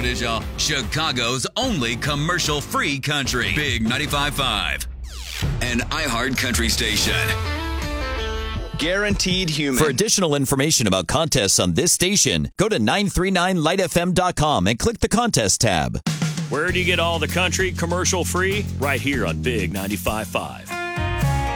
is, y'all. Chicago's only commercial-free country. Big 95.5. An iHeart country station. Guaranteed human. For additional information about contests on this station, go to 939lightfm.com and click the contest tab. Where do you get all the country commercial free? Right here on Big 95.5.